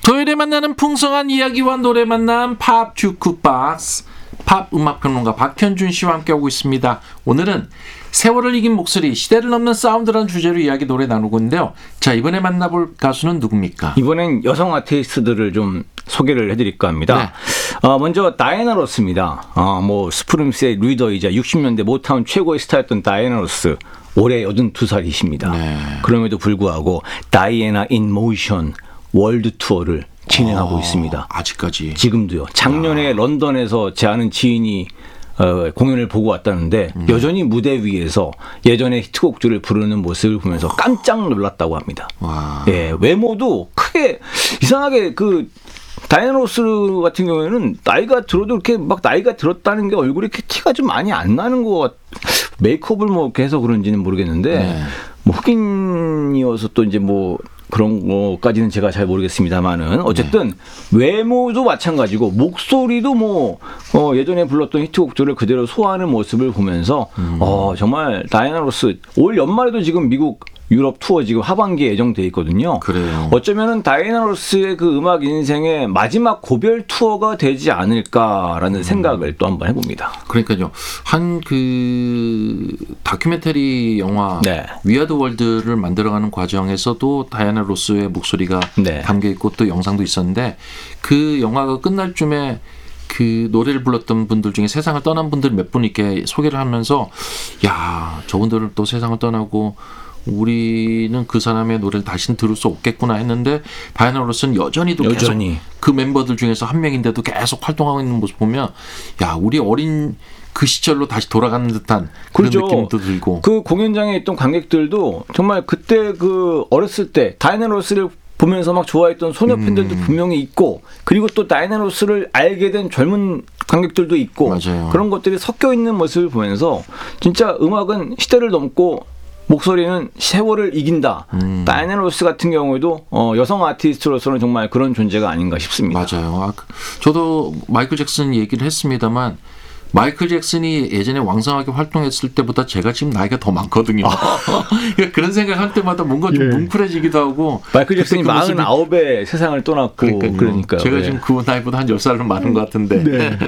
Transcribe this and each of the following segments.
토요일에 만나는 풍성한 이야기와 노래 만남 팝 주크박스, 팝 음악평론가 박현준 씨와 함께하고 있습니다. 오늘은 세월을 이긴 목소리, 시대를 넘는 사운드라는 주제로 이야기 노래 나누고 있는데요. 자, 이번에 만나볼 가수는 누굽니까? 이번엔 여성 아티스트들을 좀 소개를 해드릴까 합니다. 네. 먼저 다이애나 로스입니다. 스프링스의 리더이자 60년대 모타운 최고의 스타였던 다이애나 로스. 올해 82살이십니다. 네. 그럼에도 불구하고 다이애나 인 모션 월드 투어를 진행하고 있습니다. 아직까지? 지금도요. 작년에 런던에서 제 아는 지인이 공연을 보고 왔다는데 여전히 무대 위에서 예전의 히트곡들을 부르는 모습을 보면서 깜짝 놀랐다고 합니다. 예, 외모도 크게 이상하게 다이애나 로스 같은 경우에는 나이가 들어도 이렇게 막 나이가 들었다는 게 얼굴에 이렇게 티가 좀 많이 안 나는 것 같. 메이크업을 이렇게 해서 그런지는 모르겠는데 네. 흑인이어서 또 이제 그런 거까지는 제가 잘 모르겠습니다만은 어쨌든 외모도 마찬가지고 목소리도 예전에 불렀던 히트곡들을 그대로 소화하는 모습을 보면서 정말 다이애나 로스 올 연말에도 지금 미국 유럽 투어 지금 하반기에 예정돼 있거든요. 그래요. 어쩌면은 다이애나 로스의 그 음악 인생의 마지막 고별 투어가 되지 않을까라는 생각을 또 한번 해봅니다. 그러니까요. 한 다큐멘터리 영화 위아드 월드를 만들어가는 과정에서도 다이애나 로스의 목소리가 담겨 있고 또 영상도 있었는데 그 영화가 끝날 쯤에 그 노래를 불렀던 분들 중에 세상을 떠난 분들 몇 분 이렇게 소개를 하면서 야, 저분들은 또 세상을 떠나고 우리는 그 사람의 노래를 다시는 들을 수 없겠구나 했는데 다이애나 로스는 여전히도 계속 그 멤버들 중에서 한 명인데도 계속 활동하고 있는 모습 보면 야, 우리 어린 그 시절로 다시 돌아가는 듯한 그런 느낌도 들고 그 공연장에 있던 관객들도 정말 그때 어렸을 때 다이애나 로스를 보면서 막 좋아했던 소녀 팬들도 분명히 있고 그리고 또 다이애나 로스를 알게 된 젊은 관객들도 있고 맞아요. 그런 것들이 섞여 있는 모습을 보면서 진짜 음악은 시대를 넘고 목소리는 세월을 이긴다. 다이애나 로스 같은 경우에도 여성 아티스트로서는 정말 그런 존재가 아닌가 싶습니다. 맞아요. 저도 마이클 잭슨 얘기를 했습니다만 마이클 잭슨이 예전에 왕성하게 활동했을 때보다 제가 지금 나이가 더 많거든요. 그런 생각할 때마다 뭔가 좀 뭉클해지기도 하고. 마이클 잭슨이 49에 세상을 떠났고 그러니까요. 제가 지금 그 나이보다 한 10살은 많은 것 같은데. 네.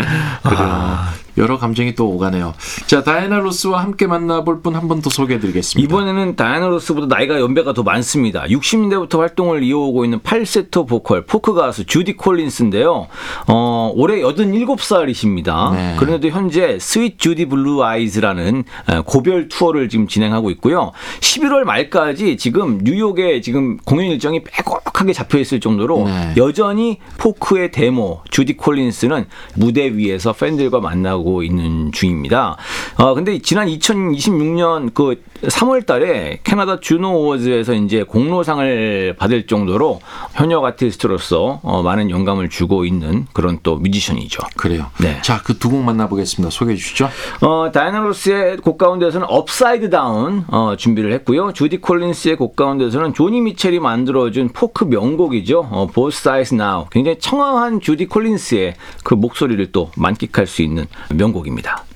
여러 감정이 또 오가네요. 자, 다이애나 로스와 함께 만나볼 분 한 번 더 소개해드리겠습니다. 이번에는 다이애나 로스보다 나이가 연배가 더 많습니다. 60년대부터 활동을 이어오고 있는 팔세토 보컬 포크 가수 주디 콜린스인데요. 올해 87살이십니다. 네. 그런데도 현재 스윗 주디 블루 아이즈라는 고별 투어를 지금 진행하고 있고요. 11월 말까지 지금 뉴욕에 지금 공연 일정이 빼곡하게 잡혀 있을 정도로 여전히 포크의 데모 주디 콜린스는 무대 위에서 팬들과 만나고 있는 중입니다. 근데 지난 2026년 3월 달에 캐나다 주노 어워즈에서 이제 공로상을 받을 정도로 현역 아티스트로서 많은 영감을 주고 있는 그런 또 뮤지션이죠. 그래요. 네. 자, 그 두 곡 만나보겠습니다. 소개해 주시죠. 다이애나 로스의 곡 가운데서는 업사이드 다운 준비를 했고요. 주디 콜린스의 곡 가운데서는 조니 미첼이 만들어준 포크 명곡이죠. Both Sides Now. 굉장히 청아한 주디 콜린스의 그 목소리를 또 만끽할 수 있는 명곡입니다.